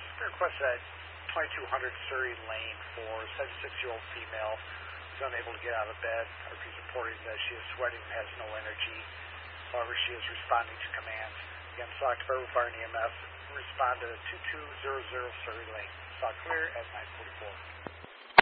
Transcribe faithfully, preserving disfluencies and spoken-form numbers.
request at twenty-two hundred Surrey Lane for a seventy-six-year-old female who's unable to get out of bed. She's reporting that she is sweating and has no energy. However, she is responding to commands. Again, Sauk Fire Fire and E M S respond to two two zero zero Surrey Lane. Sauk Clear at nine forty-four.